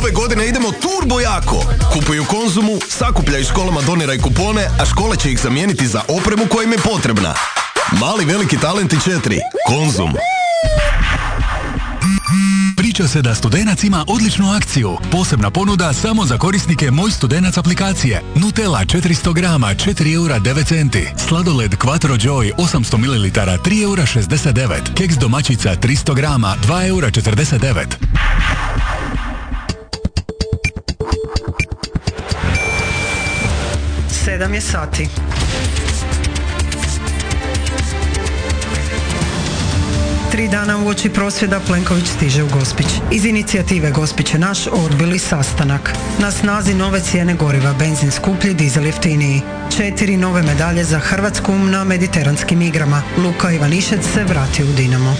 Ove godine idemo turbo jako. Kupuj u Konzumu, sakupljaj školama, doniraj kupone, a škole će ih zamijeniti za opremu koja im je potrebna. Mali veliki talenti 4. Konzum. Priča se da Studenac ima odličnu akciju. Posebna ponuda samo za korisnike Moj Studenac aplikacije. Nutella 400 grama, 4 eura 9 centi. Sladoled Quattro Joy 800 ml, 3 eura 69. Keks domaćica 300 grama, 2 eura 49. 7 je sati. Tri dana uoči prosvjeda Plenković stiže u Gospić. Iz inicijative Gospić je naš odbili sastanak. Na snazi nove cijene goriva, benzin skuplji, dizel jeftiniji. 4 nove medalje za Hrvatsku na mediteranskim igrama. Luka Ivanišec se vratio u Dinamo.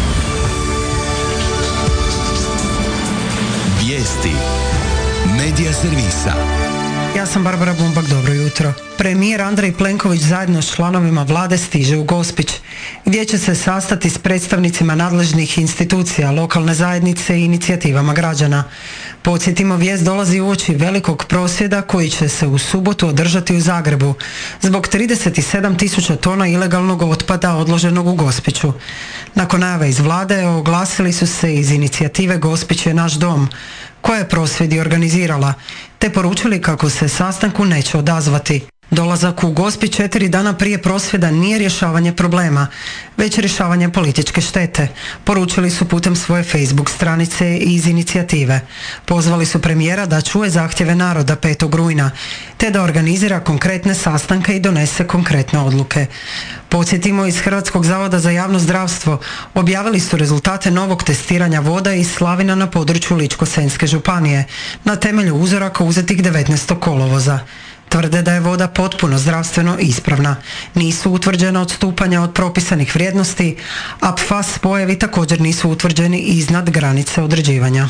Vijesti Medija servisa. Ja sam Barbara Bumbak, dobro jutro. Premijer Andrej Plenković zajedno s članovima vlade stiže u Gospić, gdje će se sastati s predstavnicima nadležnih institucija, lokalne zajednice i inicijativama građana. Podsjetimo, vijest dolazi uoči velikog prosvjeda koji će se u subotu održati u Zagrebu zbog 37.000 tona ilegalnog otpada odloženog u Gospiću. Nakon najave iz vlade oglasili su se iz inicijative Gospić je naš dom, koja je prosvjed i organizirala, te poručili kako se sastanku neće odazvati. Dolazak u Gospić 4 dana prije prosvjeda nije rješavanje problema, već rješavanje političke štete, poručili su putem svoje Facebook stranice iz inicijative. Pozvali su premijera da čuje zahtjeve naroda 5. rujna, te da organizira konkretne sastanke i donese konkretne odluke. Podsjetimo, iz Hrvatskog zavoda za javno zdravstvo objavili su rezultate novog testiranja voda iz slavina na području Ličko-senjske županije, na temelju uzoraka uzetih 19. kolovoza. Tvrde da je voda potpuno zdravstveno ispravna. Nisu utvrđena odstupanja od propisanih vrijednosti, a PFAS spojevi također nisu utvrđeni iznad granice određivanja.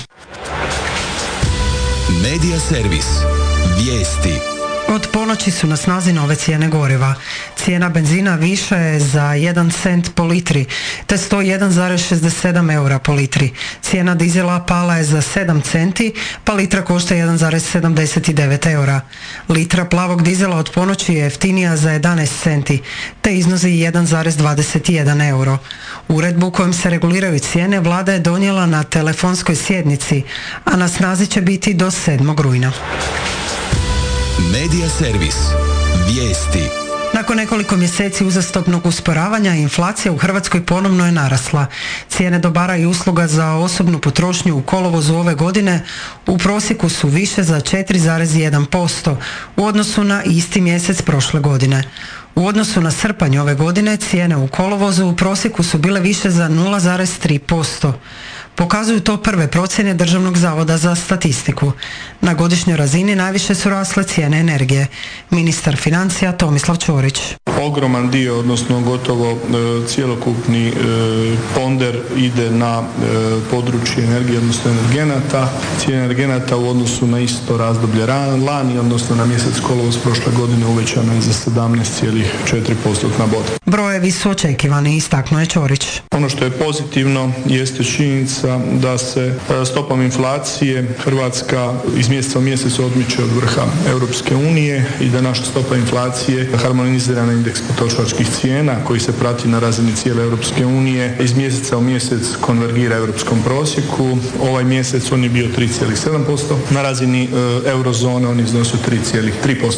Medija servis. Vijesti. Od ponoći su na snazi nove cijene goriva. Cijena benzina viša je za 1 cent po litri, te 101,67 eura po litri. Cijena dizela pala je za 7 centi, pa litra košta 1,79 eura. Litra plavog dizela od ponoći je jeftinija za 11 centi, te iznosi 1,21 euro. Uredbu kojom se reguliraju cijene vlada je donijela na telefonskoj sjednici, a na snazi će biti do 7. rujna. Medija servis. Vijesti. Nakon nekoliko mjeseci uzastopnog usporavanja, inflacija u Hrvatskoj ponovno je narasla. Cijene dobara i usluga za osobnu potrošnju u kolovozu ove godine u prosjeku su više za 4,1% u odnosu na isti mjesec prošle godine. U odnosu na srpanj ove godine cijene u kolovozu u prosjeku su bile više za 0,3%. Pokazuju to prve procjene Državnog zavoda za statistiku. Na godišnjoj razini najviše su rasle cijene energije. Ministar financija Tomislav Ćorić. Ogroman dio, odnosno gotovo cjelokupni ponder ide na područje energije, odnosno energenata. Cijena energenata u odnosu na isto razdoblje lani, odnosno na mjesec kolovoz prošle godine uvećana je za 17,4% boda. Brojevi su očekivani, istaknuo je Ćorić. Ono što je pozitivno jeste činjenica da se stopom inflacije Hrvatska iz mjeseca u mjesec odmiče od vrha Europske unije i da naša stopa inflacije harmonizirana indeks potrošačkih cijena koji se prati na razini cijele Europske unije iz mjeseca u mjesec konvergira europskom prosjeku. Ovaj mjesec on je bio 3,7%, na razini eurozone on iznosio 3,3%.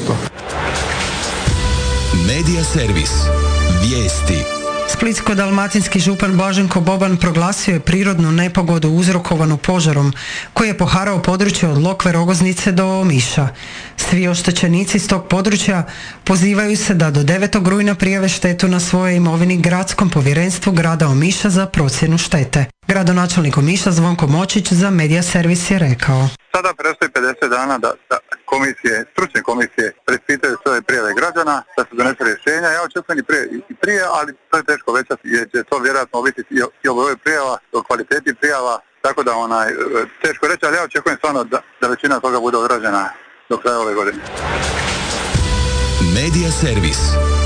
Medija servis. Vijesti. Splitsko-dalmatinski župan Blaženko Boban proglasio je prirodnu nepogodu uzrokovanu požarom koji je poharao područje od Lokve Rogoznice do Omiša. Svi oštećenici iz tog područja pozivaju se da do 9. rujna prijave štetu na svojoj imovini Gradskom povjerenstvu grada Omiša za procjenu štete. Gradonačelnik Omiša Zvonko Močić za Medija servis je rekao: Sada prestoji 50 dana da komisije, stručne komisije preispitaju sve ove prijave građana, da se donese rješenja. Ja očekujem i prije, ali to je teško većati jer će to vjerojatno ovisiti i o broju prijava, o kvaliteti prijava, tako da teško reći, ali ja očekujem stvarno da većina toga bude odrađena do kraja ove godine. Medija servis.